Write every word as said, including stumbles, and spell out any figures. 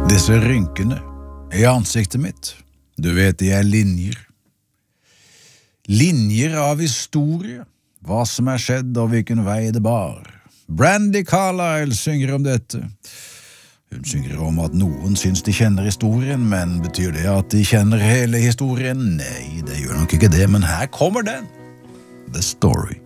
Disse rynkene i ansiktet mitt, du vet de er linjer. Linjer av historie, hva som er skjedd og hvilken vei det bar. Brandy Carlisle synger om dette. Hun synger om at noen syns de kjenner historien, men betyr det at de kjenner hele historien? Nei, det gjør nok ikke det, men her kommer den. The Story.